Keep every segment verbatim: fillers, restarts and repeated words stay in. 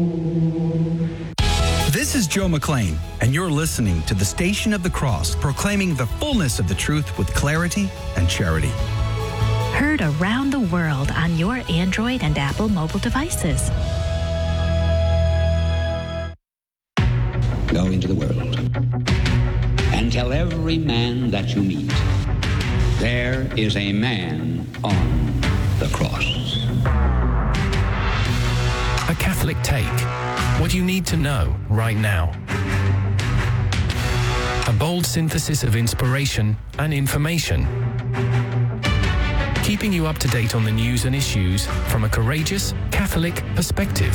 This is Joe McClain, and you're listening to the Station of the Cross, proclaiming the fullness of the truth with clarity and charity. Heard around the world on your Android and Apple mobile devices. Go into the world and tell every man that you meet, there is a man on the cross. A Catholic Take. What you need to know right now. A bold synthesis of inspiration and information. Keeping you up to date on the news and issues from a courageous Catholic perspective.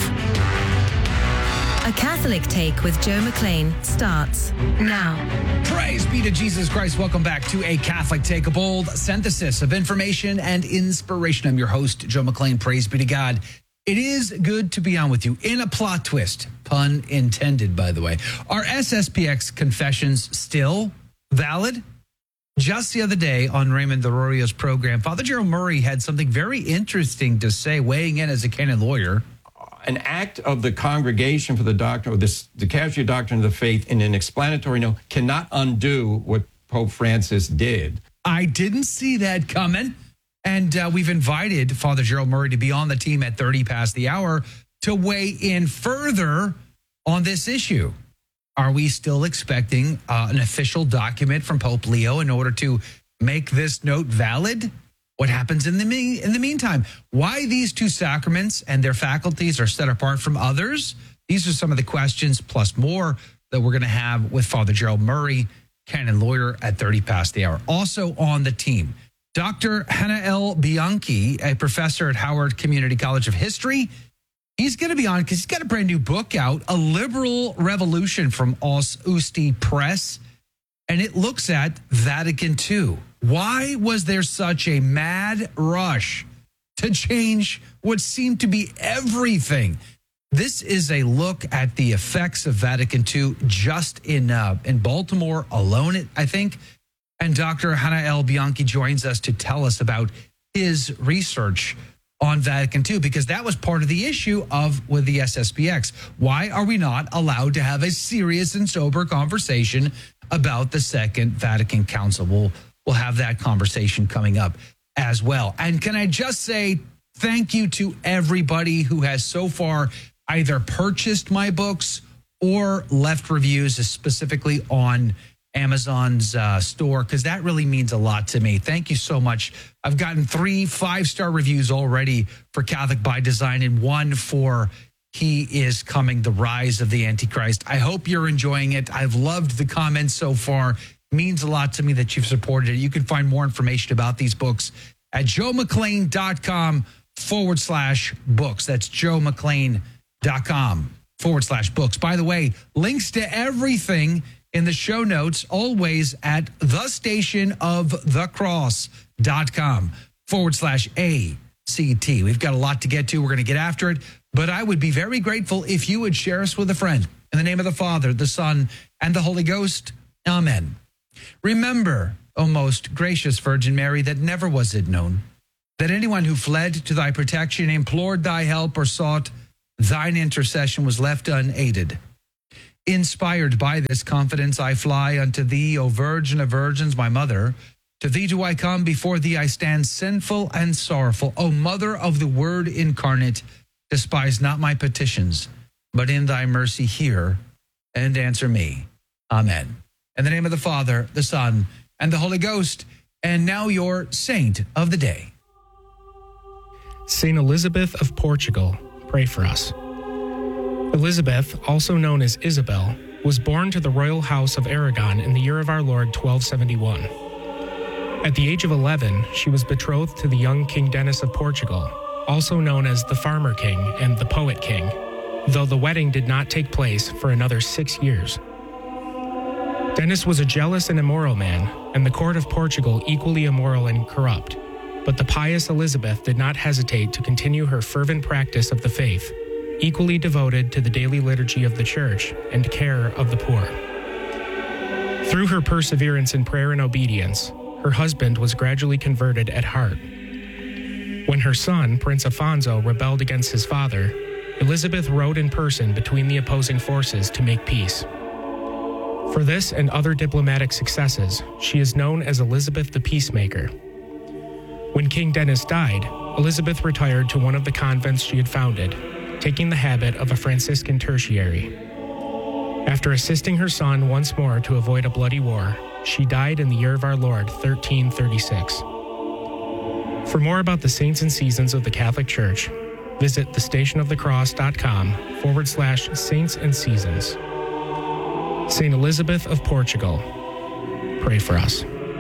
A Catholic Take with Joe McClain starts now. Praise be to Jesus Christ. Welcome back to A Catholic Take, a bold synthesis of information and inspiration. I'm your host, Joe McClain. Praise be to God. It is good to be on with you. In a plot twist, pun intended, by the way. Are S S P X confessions still valid? Just the other day on Raymond Arroyo's program, Father Gerald Murray had something very interesting to say, weighing in as a canon lawyer. An act of the Congregation for the Doctrine of this, the Casualty Doctrine of the Faith in an explanatory note cannot undo what Pope Francis did. I didn't see that coming. And uh, we've invited Father Gerald Murray to be on the team at thirty past the hour to weigh in further on this issue. Are we still expecting uh, an official document from Pope Leo in order to make this note valid? What happens in the me- in the meantime? Why these two sacraments and their faculties are set apart from others? These are some of the questions, plus more, that we're going to have with Father Gerald Murray, canon lawyer, at thirty past the hour. Also on the team, Doctor Hanael Bianchi, a professor at Howard Community College of History. He's going to be on because he's got a brand new book out, A Liberal Revolution from Os Usti Press, and it looks at Vatican Two. Why was there such a mad rush to change what seemed to be everything? This is a look at the effects of Vatican Two just in uh, in Baltimore alone, I think. And Doctor Hanael Bianchi joins us to tell us about his research on Vatican Two, because that was part of the issue of with the S S P X. Why are we not allowed to have a serious and sober conversation about the Second Vatican Council? We'll, we'll have that conversation coming up as well. And can I just say thank you to everybody who has so far either purchased my books or left reviews, specifically on Amazon's uh, store, because that really means a lot to me. Thank you so much. I've gotten three five-star reviews already for Catholic by Design and one for He Is Coming, The Rise of the Antichrist. I hope you're enjoying it. I've loved the comments so far. It means a lot to me that you've supported it. You can find more information about these books at joemcclain.com forward slash books. That's joemcclain.com forward slash books. By the way, links to everything in the show notes, always at thestationofthecross.com forward slash ACT. We've got a lot to get to. We're going to get after it. But I would be very grateful if you would share us with a friend. In the name of the Father, the Son, and the Holy Ghost. Amen. Remember, O most gracious Virgin Mary, that never was it known that anyone who fled to thy protection, implored thy help, or sought thine intercession was left unaided. Inspired by this confidence, I fly unto thee, O Virgin of Virgins, my mother. To thee do I come, before thee I stand sinful and sorrowful. O Mother of the Word incarnate, despise not my petitions, but in thy mercy hear and answer me. Amen. In the name of the Father, the Son, and the Holy Ghost. And now your saint of the day. Saint Elizabeth of Portugal, pray for us. Elizabeth, also known as Isabel, was born to the royal house of Aragon in the year of our Lord twelve seventy-one. At the age of eleven, she was betrothed to the young King Denis of Portugal, also known as the Farmer King and the Poet King, though the wedding did not take place for another six years. Denis was a jealous and immoral man, and the court of Portugal equally immoral and corrupt, but the pious Elizabeth did not hesitate to continue her fervent practice of the faith, equally devoted to the daily liturgy of the Church and care of the poor. Through her perseverance in prayer and obedience, her husband was gradually converted at heart. When her son, Prince Afonso, rebelled against his father, Elizabeth rode in person between the opposing forces to make peace. For this and other diplomatic successes, she is known as Elizabeth the Peacemaker. When King Dennis died, Elizabeth retired to one of the convents she had founded, taking the habit of a Franciscan tertiary. After assisting her son once more to avoid a bloody war, she died in the year of our Lord, thirteen thirty-six. For more about the saints and seasons of the Catholic Church, visit thestationofthecross.com forward slash saints and seasons. Saint Elizabeth of Portugal, pray for us.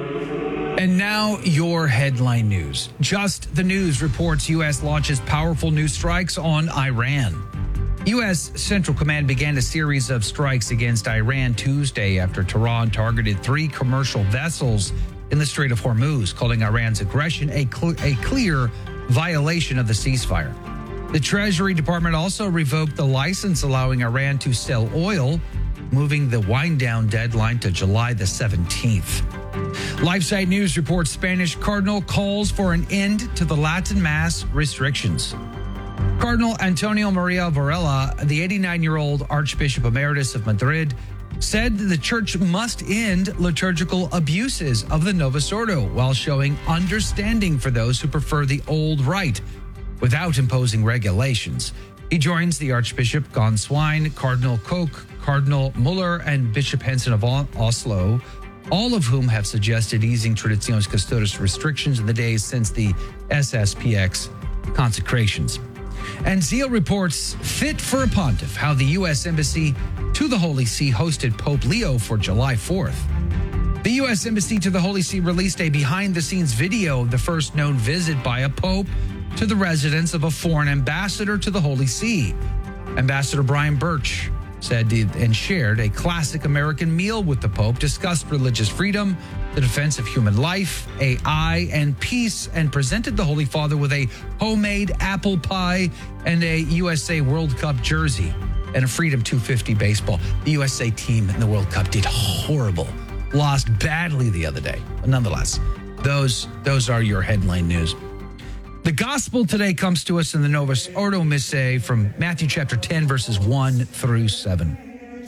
And now your headline news. Just the News reports U S launches powerful new strikes on Iran. U S Central Command began a series of strikes against Iran Tuesday after Tehran targeted three commercial vessels in the Strait of Hormuz, calling Iran's aggression a, cl- a clear violation of the ceasefire. The Treasury Department also revoked the license allowing Iran to sell oil, moving the wind-down deadline to July the seventeenth. LifeSite News reports Spanish Cardinal calls for an end to the Latin Mass restrictions. Cardinal Antonio Maria Varela, the eighty-nine-year-old Archbishop Emeritus of Madrid, said the church must end liturgical abuses of the Novus Ordo while showing understanding for those who prefer the old rite without imposing regulations. He joins the Archbishop Gonswein, Cardinal Koch, Cardinal Muller, and Bishop Henson of Oslo, all of whom have suggested easing Traditionis Custodes restrictions in the days since the S S P X consecrations. And Zeal reports fit for a pontiff how the U S Embassy to the Holy See hosted Pope Leo for July fourth. The U S Embassy to the Holy See released a behind-the-scenes video of the first known visit by a pope to the residence of a foreign ambassador to the Holy See. Ambassador Brian Birch said and shared a classic American meal with the Pope, discussed religious freedom, the defense of human life, A I, and peace, and presented the Holy Father with a homemade apple pie and a U S A World Cup jersey and a Freedom two fifty baseball. The U S A team in the World Cup did horrible, lost badly the other day. But nonetheless, those, those are your headline news. The gospel today comes to us in the Novus Ordo Missae from Matthew chapter ten, verses one through seven.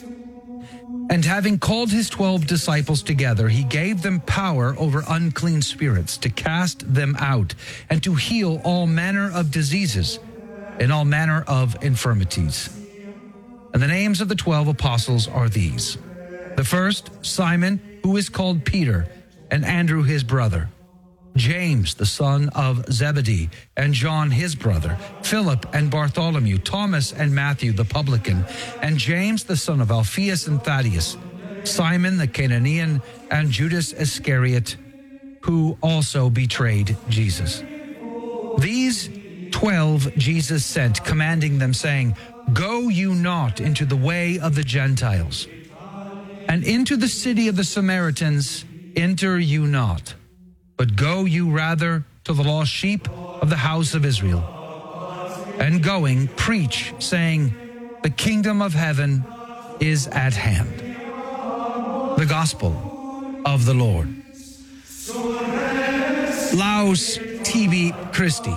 And having called his twelve disciples together, he gave them power over unclean spirits to cast them out and to heal all manner of diseases and all manner of infirmities. And the names of the twelve apostles are these. The first, Simon, who is called Peter, and Andrew his brother, James, the son of Zebedee, and John, his brother, Philip and Bartholomew, Thomas and Matthew, the publican, and James, the son of Alphaeus and Thaddeus, Simon the Cananean, and Judas Iscariot, who also betrayed Jesus. These twelve Jesus sent, commanding them, saying, Go you not into the way of the Gentiles, and into the city of the Samaritans enter you not. But go you rather to the lost sheep of the house of Israel. And going, preach, saying, The kingdom of heaven is at hand. The gospel of the Lord. Laus tibi Christi.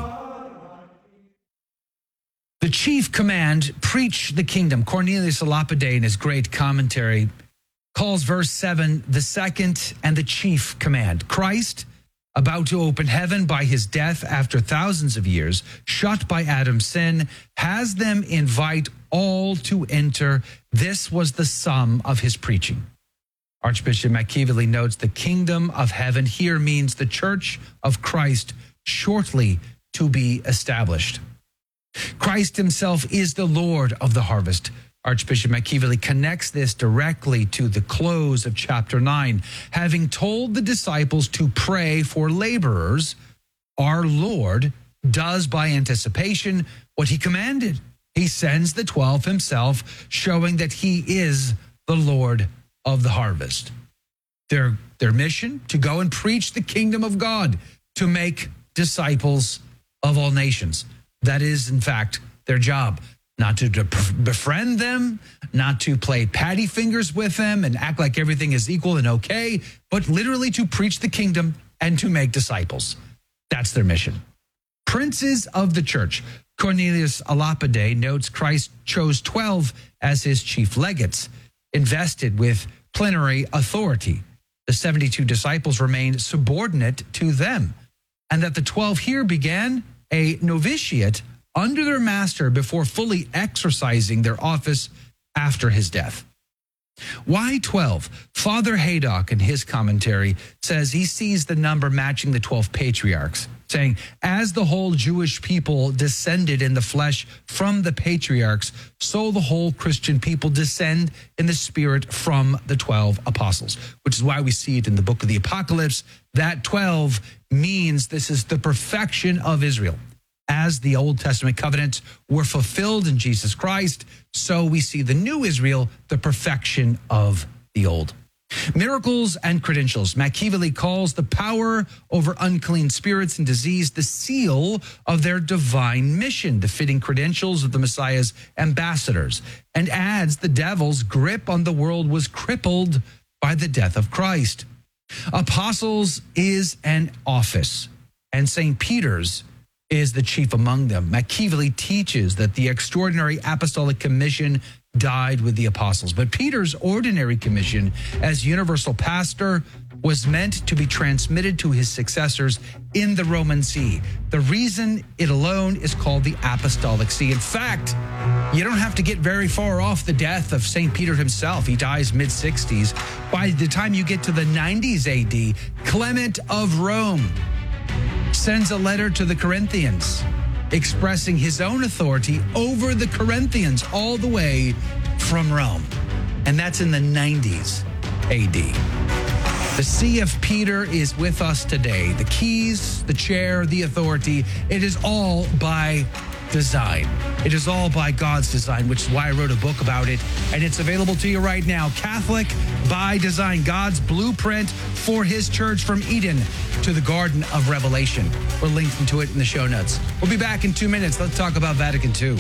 The chief command, preach the kingdom. Cornelius a Lapide, in his great commentary, calls verse seven the second and the chief command. Christ, about to open heaven by his death after thousands of years, shut by Adam's sin, has them invite all to enter. This was the sum of his preaching. Archbishop Machiavelli notes the kingdom of heaven here means the church of Christ shortly to be established. Christ himself is the Lord of the harvest. Archbishop Machiavelli connects this directly to the close of chapter nine. Having told the disciples to pray for laborers, our Lord does by anticipation what he commanded. He sends the twelve himself, showing that he is the Lord of the harvest. Their, their mission, to go and preach the kingdom of God, to make disciples of all nations. That is, in fact, their job. Not to befriend them, not to play patty fingers with them and act like everything is equal and okay, but literally to preach the kingdom and to make disciples. That's their mission. Princes of the church, Cornelius a Lapide notes Christ chose twelve as his chief legates, invested with plenary authority. The seventy-two disciples remained subordinate to them, and that the twelve here began a novitiate under their master before fully exercising their office after his death. Why twelve? Father Haydock, in his commentary, says he sees the number matching the twelve patriarchs, saying, as the whole Jewish people descended in the flesh from the patriarchs, so the whole Christian people descend in the spirit from the twelve apostles, which is why we see it in the book of the Apocalypse. That twelve means this is the perfection of Israel. As the Old Testament covenants were fulfilled in Jesus Christ, so we see the new Israel, the perfection of the old. Miracles and credentials. Machiavelli calls the power over unclean spirits and disease the seal of their divine mission, the fitting credentials of the Messiah's ambassadors, and adds the devil's grip on the world was crippled by the death of Christ. Apostles is an office, and Saint Peter's is the chief among them. Machiavelli teaches that the extraordinary apostolic commission died with the apostles, but Peter's ordinary commission as universal pastor was meant to be transmitted to his successors in the Roman See. The reason it alone is called the Apostolic See. In fact, you don't have to get very far off the death of Saint Peter himself. He dies mid sixties. By the time you get to the nineties A D, Clement of Rome sends a letter to the Corinthians expressing his own authority over the Corinthians all the way from Rome. And that's in the nineties A D. The See of Peter is with us today. The keys, the chair, the authority, it is all by design. It is all by God's design, which is why I wrote a book about it, and it's available to you right now. Catholic by Design, God's blueprint for his church from Eden to the Garden of Revelation. We're linking to it in the show notes. We'll be back in two minutes. Let's talk about Vatican Two.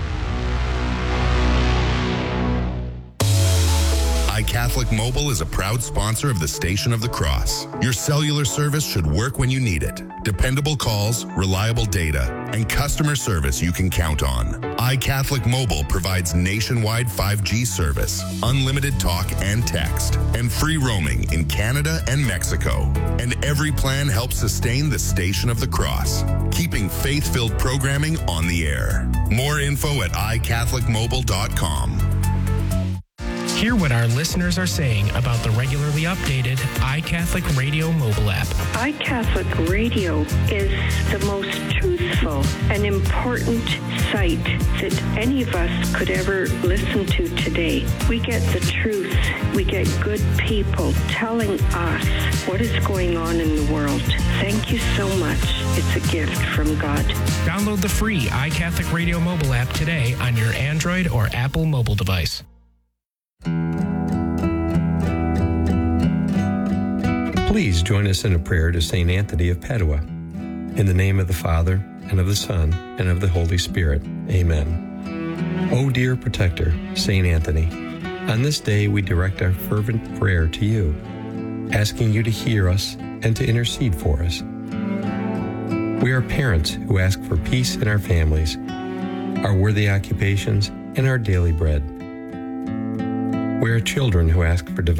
iCatholic Mobile is a proud sponsor of the Station of the Cross. Your cellular service should work when you need it. Dependable calls, reliable data, and customer service you can count on. iCatholic Mobile provides nationwide five G service, unlimited talk and text, and free roaming in Canada and Mexico. And every plan helps sustain the Station of the Cross, keeping faith-filled programming on the air. More info at i catholic mobile dot com. Hear what our listeners are saying about the regularly updated iCatholic Radio mobile app. iCatholic Radio is the most truthful and important site that any of us could ever listen to today. We get the truth. We get good people telling us what is going on in the world. Thank you so much. It's a gift from God. Download the free iCatholic Radio mobile app today on your Android or Apple mobile device. Please join us in a prayer to Saint Anthony of Padua. In the name of the Father, and of the Son, and of the Holy Spirit. Amen. O dear protector, Saint Anthony, on this day we direct our fervent prayer to you, asking you to hear us and to intercede for us. We are parents who ask for peace in our families, our worthy occupations, and our daily bread. We are children who ask for divine